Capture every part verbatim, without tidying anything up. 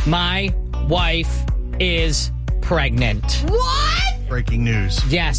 My wife is pregnant. What? Breaking news. Yes.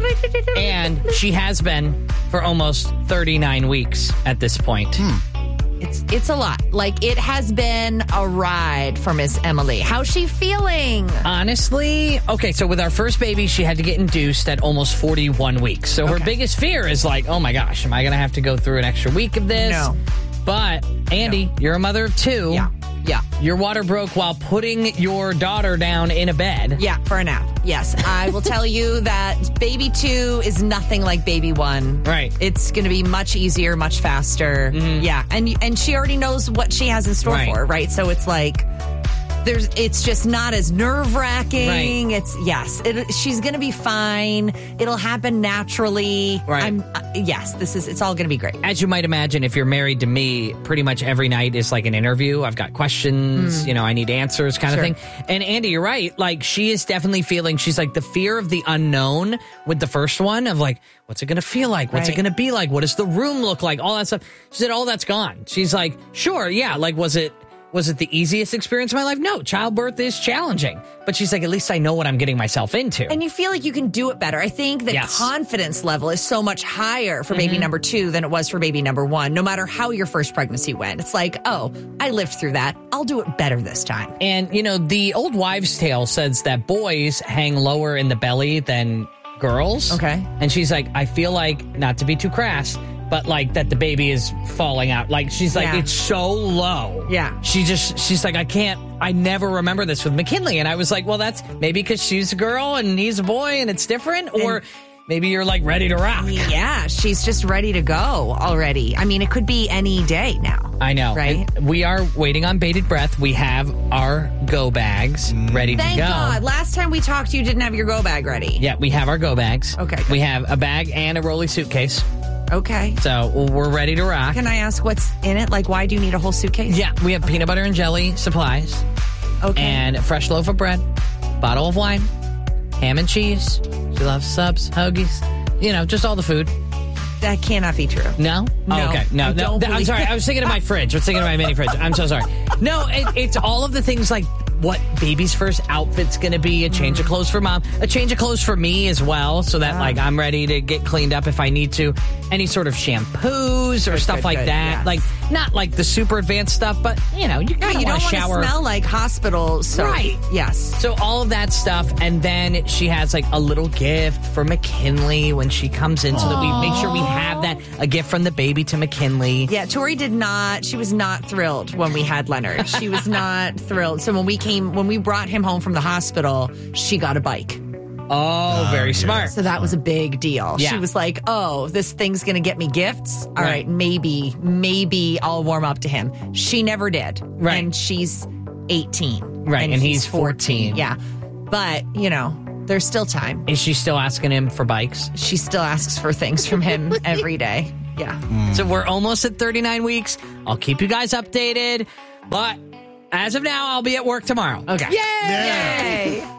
And she has been for almost thirty-nine weeks at this point. Hmm. It's it's a lot. Like, it has been a ride for Miss Emily. How's she feeling? Honestly, okay, so with our first baby, she had to get induced at almost forty-one weeks. So her Okay. biggest fear is like, oh my gosh, am I going to have to go through an extra week of this? No. But, Andy, No. you're a mother of two. Yeah. Yeah. Your water broke while putting your daughter down in a bed. Yeah, for a nap. Yes. I will tell you that baby two is nothing like baby one. Right. It's going to be much easier, much faster. Mhm. Yeah. And and she already knows what she has in store Right. for her, right? So it's like there's it's just not as nerve-wracking. Right. It's yes, it, she's going to be fine. It'll happen naturally. Right. I'm uh, yes, this is it's all going to be great. As you might imagine, if you're married to me, pretty much every night is like an interview. I've got questions, you know, I need answers kind Sure. of thing. And Andy, you're right. Like, she is definitely feeling, she's like the fear of the unknown with the first one of like, what's it going to feel like? What's it Right. going to be like? What does the room look like? All that stuff. She said, all that's gone. She's like, sure. Yeah. Like, was it, was it the easiest experience of my life? No, childbirth is challenging. But she's like, at least I know what I'm getting myself into. And you feel like you can do it better. I think the Yes. confidence level is so much higher for baby number two than it was for baby number one, no matter how your first pregnancy went. It's like, oh, I lived through that. I'll do it better this time. And, you know, the old wives' tale says that boys hang lower in the belly than girls. Okay. And she's like, I feel like, not to be too crass, but like that the baby is falling out. Like, she's like, Yeah. it's so low. Yeah. She just, she's like, I can't, I never remember this with McKinley. And I was like, well, that's maybe because she's a girl and he's a boy and it's different. Or And- maybe you're like ready to rock. Yeah, she's just ready to go already. I mean, it could be any day now. I know. Right? And we are waiting on bated breath. We have our go bags ready Thank to go. God. Last time we talked, you didn't have your go bag ready. Yeah, we have our go bags. Okay, good. We have a bag and a rolly suitcase. Okay. So we're ready to rock. Can I ask what's in it? Like, why do you need a whole suitcase? Yeah, we have peanut butter and jelly supplies Okay. and a fresh loaf of bread, bottle of wine, ham and cheese. She loves subs, hoagies, you know, just all the food. that cannot be true. No? No, Oh, okay. No, I no. don't Th- I'm believe sorry. that. I was thinking of my fridge. I was thinking of my mini fridge. I'm so sorry. No, it, it's all of the things like what baby's first outfit's going to be, a change of clothes for mom, a change of clothes for me as well, so that Ah. like I'm ready to get cleaned up if I need to. Any sort of shampoos or Good, stuff good, like good. that. Yes. Like not like the super advanced stuff, but you know, you No, kind you of don't want to want shower. to smell like hospital soap. Right. Yes. So all of that stuff, and then she has like a little gift for McKinley when she comes in, so that we make sure we have that, a gift from the baby to McKinley. Yeah, Tori did not, she was not thrilled when we had Leonard. She was not thrilled. So when we came, when we brought him home from the hospital, she got a bike. Oh, very smart. So that was a big deal. Yeah. She was like, oh, this thing's going to get me gifts. All Right. right, maybe, maybe I'll warm up to him. She never did. Right. And she's eighteen. Right, and he's fourteen. Yeah. But, you know, there's still time. Is she still asking him for bikes? She still asks for things from him every day. Yeah. So we're almost at thirty-nine weeks. I'll keep you guys updated. But as of now, I'll be at work tomorrow. Okay. Yay! Yeah. Yay.